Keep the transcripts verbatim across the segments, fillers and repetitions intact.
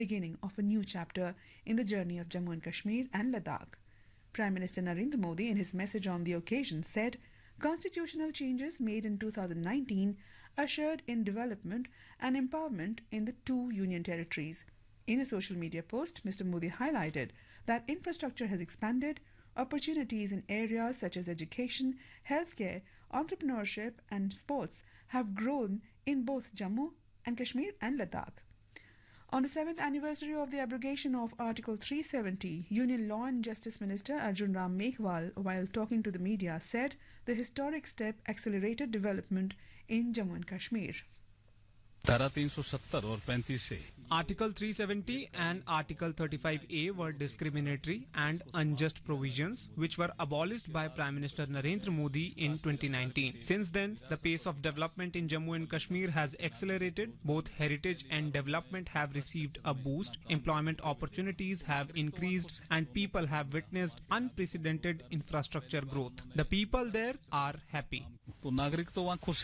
beginning of a new chapter in the journey of Jammu and Kashmir and Ladakh. Prime Minister Narendra Modi, in his message on the occasion, said constitutional changes made in two thousand nineteen ushered in development and empowerment in the two union territories. In a social media post, Mister Modi highlighted that infrastructure has expanded, opportunities in areas such as education, healthcare, entrepreneurship, and sports have grown in both Jammu and Kashmir and Ladakh. On the seventh anniversary of the abrogation of Article three seventy, Union Law and Justice Minister Arjun Ram Meghwal, while talking to the media, said the historic step accelerated development in Jammu and Kashmir. धारा तीन सौ सत्तर और पैंतीस से Article three seventy and Article thirty-five A were discriminatory and unjust provisions which were abolished by Prime Minister Narendra Modi in twenty nineteen. Since then, the pace of development in Jammu and Kashmir has accelerated. Both heritage and development have received a boost. Employment opportunities have increased and people have witnessed unprecedented infrastructure growth. The people there are happy. तो नागरिक तो वहाँ खुश हैं.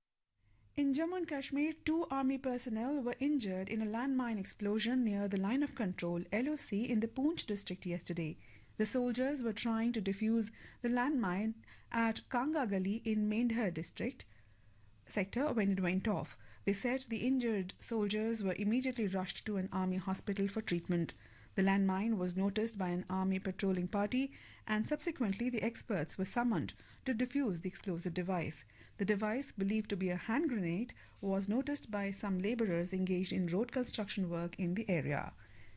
In Jammu and Kashmir, two army personnel were injured in a landmine explosion near the line of control L O C in the Poonch district yesterday. The soldiers were trying to defuse the landmine at Kanga Gali in Mendhar district sector when it went off. They said the injured soldiers were immediately rushed to an army hospital for treatment. The landmine was noticed by an army patrolling party, and subsequently the experts were summoned to defuse the explosive device. The device, believed to be a hand grenade, was noticed by some labourers engaged in road construction work in the area.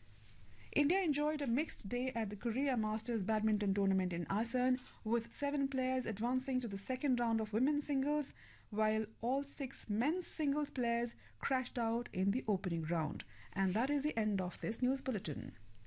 India enjoyed a mixed day at the Korea Masters badminton tournament in Asan, with seven players advancing to the second round of women's singles, while all six men's singles players crashed out in the opening round. And that is the end of this news bulletin.